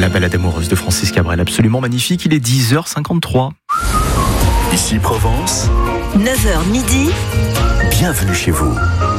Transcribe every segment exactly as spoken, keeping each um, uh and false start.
La balade amoureuse de Francis Cabrel, absolument magnifique. Il est dix heures cinquante-trois. Ici Provence, neuf heures midi. Bienvenue chez vous.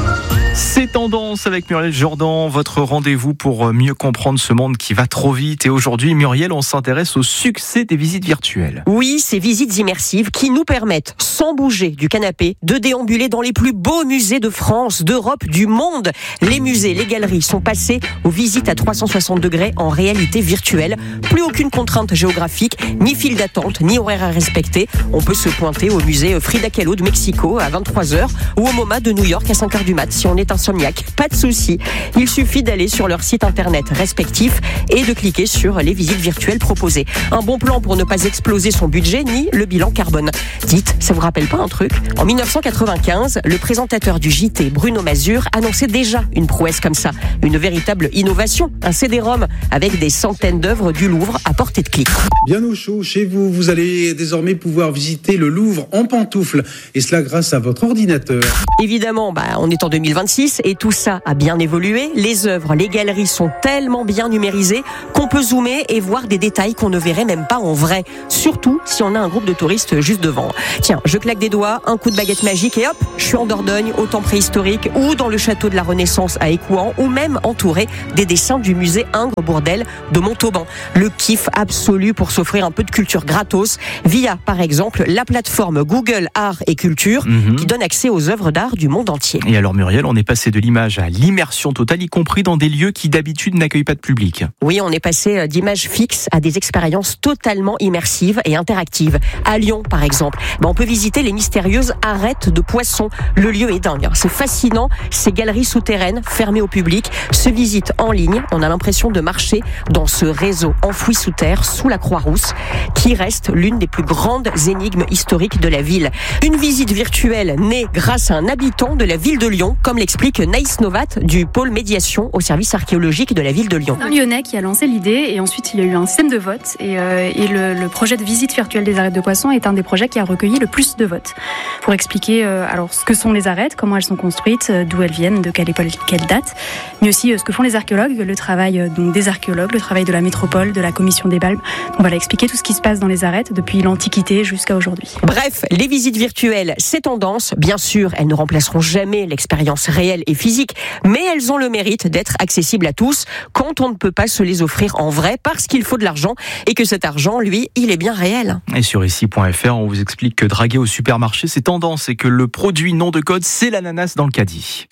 C'est Tendance avec Muriel Jourdan, votre rendez-vous pour mieux comprendre ce monde qui va trop vite. Et aujourd'hui, Muriel, on s'intéresse au succès des visites virtuelles. Oui, ces visites immersives qui nous permettent, sans bouger du canapé, de déambuler dans les plus beaux musées de France, d'Europe, du monde. Les musées, les galeries sont passés aux visites à trois cent soixante degrés en réalité virtuelle. Plus aucune contrainte géographique, ni file d'attente, ni horaire à respecter. On peut se pointer au musée Frida Kahlo de Mexico à vingt-trois heures ou au MoMA de New York à cinq heures du mat si on est insomniaque. Pas de souci. Il suffit d'aller sur leur site internet respectif et de cliquer sur les visites virtuelles proposées. Un bon plan pour ne pas exploser son budget ni le bilan carbone. Dites, ça vous rappelle pas un truc ? En dix-neuf cent quatre-vingt-quinze, le présentateur du J T, Bruno Mazur, annonçait déjà une prouesse comme ça. Une véritable innovation. Un C D-ROM avec des centaines d'œuvres du Louvre à portée de clic. Bien au chaud chez vous, vous allez désormais pouvoir visiter le Louvre en pantoufles. Et cela grâce à votre ordinateur. Évidemment, bah, on est en deux mille vingt-six et tout ça a bien évolué. Les œuvres, les galeries sont tellement bien numérisées qu'on peut zoomer et voir des détails qu'on ne verrait même pas en vrai. Surtout si on a un groupe de touristes juste devant. Tiens, je claque des doigts, un coup de baguette magique et hop, je suis en Dordogne, au temps préhistorique ou dans le château de la Renaissance à Écouen ou même entouré des dessins du musée Ingres-Bourdelle de Montauban. Le kiff absolu pour s'offrir un peu de culture gratos via, par exemple, la plateforme Google Art et Culture mmh. qui donne accès aux œuvres d'art du monde entier. Et alors Muriel, on est passé de l'image à l'immersion totale, y compris dans des lieux qui d'habitude n'accueillent pas de public. Oui, on est passé d'images fixes à des expériences totalement immersives et interactives. À Lyon, par exemple, ben on peut visiter les mystérieuses arêtes de poissons. Le lieu est dingue, c'est fascinant. Ces galeries souterraines fermées au public se visitent en ligne. On a l'impression de marcher dans ce réseau enfoui sous terre, sous la Croix-Rousse, qui reste l'une des plus grandes énigmes historiques de la ville. Une visite virtuelle née grâce à un habitant de la ville de Lyon, comme l'explique Naïs Novat du pôle médiation au service archéologique de la ville de Lyon. C'est un Lyonnais qui a lancé l'idée et ensuite il y a eu un système de vote et, euh, et le, le projet de visite virtuelle des arêtes de poissons est un des projets qui a recueilli le plus de votes. Pour expliquer euh, alors ce que sont les arêtes, comment elles sont construites, euh, d'où elles viennent, de quelle époque, quelle date, mais aussi euh, ce que font les archéologues, le travail euh, donc des archéologues, le travail de la métropole, de la commission des Balbes. Donc voilà, expliquer tout ce qui se passe dans les arêtes depuis l'Antiquité jusqu'à aujourd'hui. Bref, les visites virtuelles, c'est tendance. Bien sûr, elles ne remplaceront jamais l'expérience réelle et physique, mais elles ont le mérite d'être accessibles à tous quand on ne peut pas se les offrir en vrai parce qu'il faut de l'argent et que cet argent, lui, il est bien réel. Et sur ici point f r, on vous explique que draguer au supermarché, c'est tendance et que le produit nom de code, c'est l'ananas dans le caddie.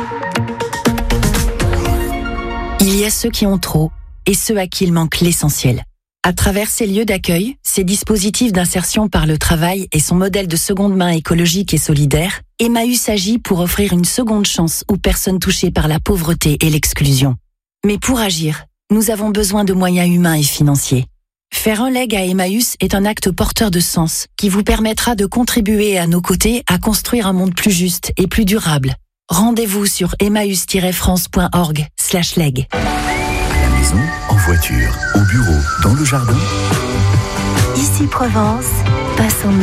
Il y a ceux qui ont trop et ceux à qui il manque l'essentiel. À travers ces lieux d'accueil, ces dispositifs d'insertion par le travail et son modèle de seconde main écologique et solidaire, Emmaüs agit pour offrir une seconde chance aux personnes touchées par la pauvreté et l'exclusion. Mais pour agir, nous avons besoin de moyens humains et financiers. Faire un leg à Emmaüs est un acte porteur de sens qui vous permettra de contribuer à nos côtés à construire un monde plus juste et plus durable. Rendez-vous sur emmaüs tiret france point org slash leg. À la maison, en voiture, au bureau, dans le jardin. Ici Provence, passons